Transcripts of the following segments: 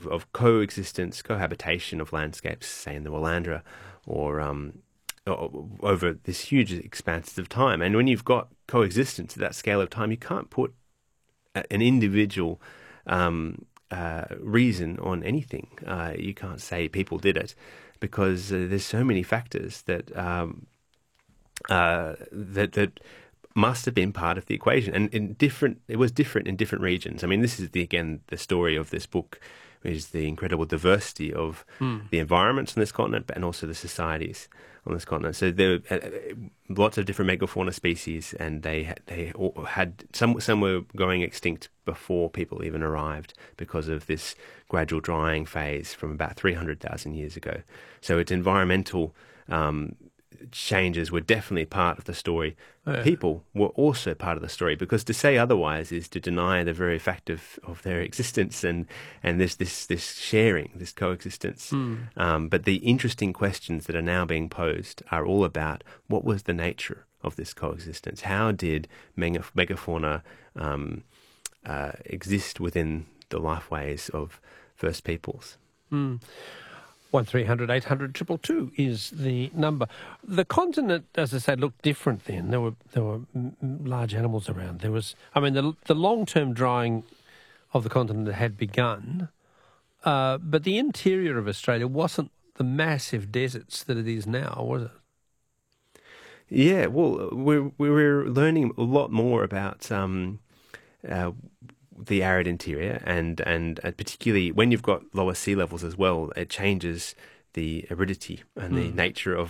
of coexistence, cohabitation of landscapes, say in the Willandra, or over this huge expanses of time. And when you've got coexistence at that scale of time, you can't put an individual reason on anything. You can't say people did it, because there's so many factors that that must have been part of the equation, and it was different in different regions. I mean, this is again the story of this book, is the incredible diversity of the environments on this continent, and also the societies on this continent. So there were lots of different megafauna species, and they all had some were going extinct before people even arrived because of this gradual drying phase from about 300,000 years ago. So its environmental changes were definitely part of the story. Yeah. People were also part of the story, because to say otherwise is to deny the very fact of their existence and this sharing, this coexistence. But the interesting questions that are now being posed are all about what was the nature of this coexistence? How did megafauna exist within the lifeways of First Peoples? 1300 800 222 is the number. The continent, as I said, looked different then. There were large animals around. There was, I mean, the long-term drying of the continent had begun, but the interior of Australia wasn't the massive deserts that it is now, was it? Yeah, well, we're learning a lot more about the arid interior, and particularly when you've got lower sea levels as well, it changes the aridity and the nature of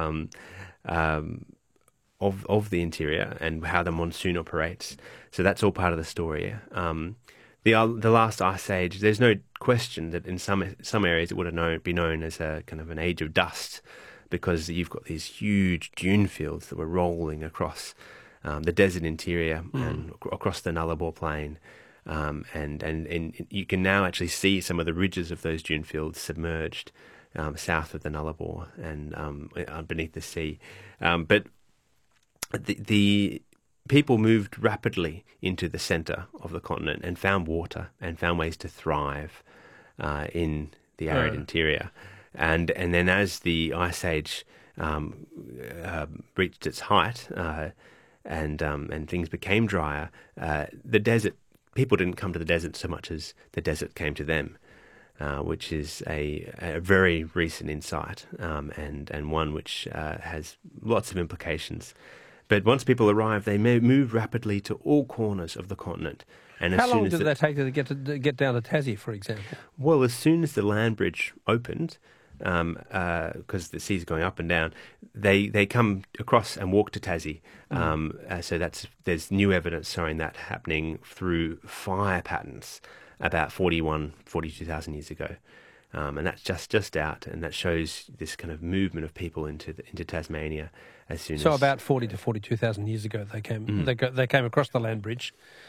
the interior and how the monsoon operates. So that's all part of the story. The last ice age, there's no question that in some areas it would have been known as a kind of an age of dust, because you've got these huge dune fields that were rolling across the desert interior and across the Nullarbor Plain. And you can now actually see some of the ridges of those dune fields submerged south of the Nullarbor and beneath the sea. But the people moved rapidly into the centre of the continent and found water and found ways to thrive in the arid interior. And then as the Ice Age reached its height and things became drier, the desert, people didn't come to the desert so much as the desert came to them, which is a very recent insight and one which has lots of implications. But once people arrive, they may move rapidly to all corners of the continent. And how long did that take to get down to Tassie, for example? Well, as soon as the land bridge opened, because the sea's going up and down, they come across and walk to Tassie. So there's new evidence showing that happening through fire patterns about 42,000 years ago. And that's just out, and that shows this kind of movement of people into Tasmania as soon as... So about 40 to 42,000 years ago they came they came across the land bridge.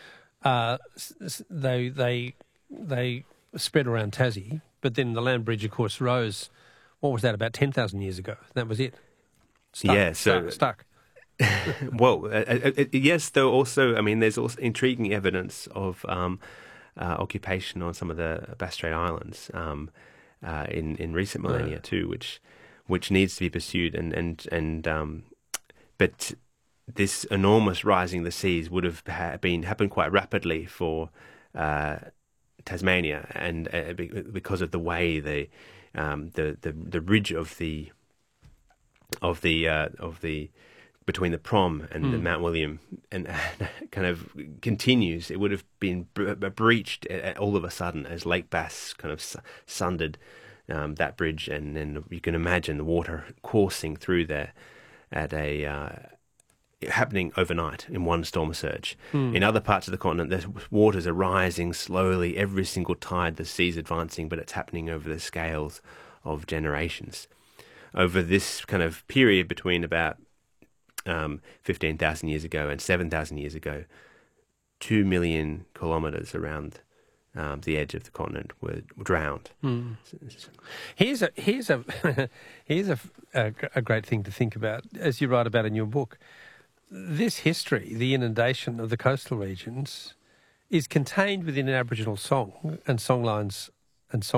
They spread around Tassie, but then the land bridge, of course, rose. What was that, about 10,000 years ago? That was it. Stuck. Well, yes, though also, I mean, there's also intriguing evidence of occupation on some of the Bass Strait Islands in recent millennia too, which needs to be pursued. But this enormous rising of the seas would have happened quite rapidly for Tasmania, and because of the way the ridge of the between the Prom and the Mount William and kind of continues, it would have been breached all of a sudden as Lake Bass kind of sundered that bridge, and then you can imagine the water coursing through there at happening overnight in one storm surge. In other parts of the continent, the waters are rising slowly every single tide, the sea's advancing, but it's happening over the scales of generations. Over this kind of period between about 15,000 years ago and 7,000 years ago, 2 million kilometres around the edge of the continent were drowned. Here's a great thing to think about, as you write about in your book. This history, the inundation of the coastal regions, is contained within an Aboriginal song and songlines and song